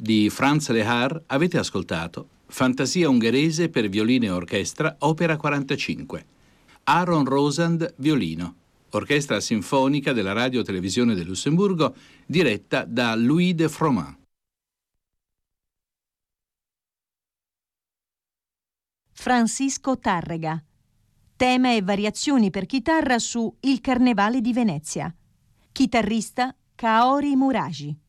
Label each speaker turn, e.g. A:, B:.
A: Di Franz Lehár avete ascoltato Fantasia ungherese per violino e orchestra, opera 45. Aaron Rosand, violino. Orchestra sinfonica della Radio Televisione del Lussemburgo, diretta da Louis de Froment.
B: Francisco Tárrega. Tema e variazioni per chitarra su Il Carnevale di Venezia. Chitarrista Kaori Muragi.